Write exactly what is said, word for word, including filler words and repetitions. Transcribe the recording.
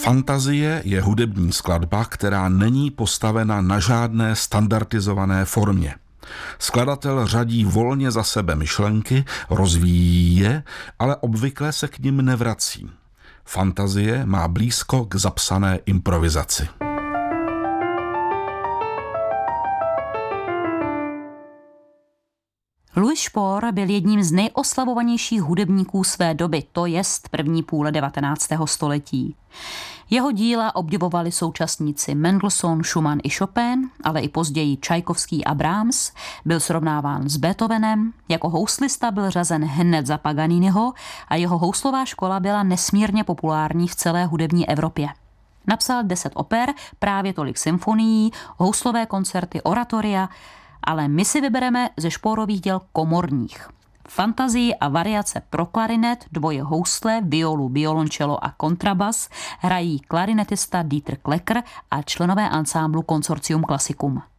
Fantazie je hudební skladba, která není postavena na žádné standardizované formě. Skladatel řadí volně za sebe myšlenky, rozvíjí je, ale obvykle se k nim nevrací. Fantazie má blízko k zapsané improvizaci. Louis Spohr byl jedním z nejoslavovanějších hudebníků své doby, to jest první půle devatenáctého století. Jeho díla obdivovali současníci Mendelssohn, Schumann i Chopin, ale i později Čajkovský a Brahms, byl srovnáván s Beethovenem, jako houslista byl řazen hned za Paganiniho a jeho houslová škola byla nesmírně populární v celé hudební Evropě. Napsal deset oper, právě tolik symfonií, houslové koncerty, oratoria, ale my si vybereme ze Spohrových děl komorních. Fantazii a variace pro klarinet, dvoje housle, violu, violoncello a kontrabas hrají klarinetista Dieter Klecker a členové ansámblu Consortium Classicum.